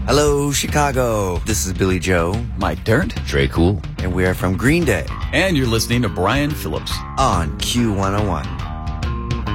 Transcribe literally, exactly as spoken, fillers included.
Hello, Chicago. This is Billy Joe. Mike Dirnt. Trey Cool. And we are from Green Day. And you're listening to Brian Phillips on Q one oh one.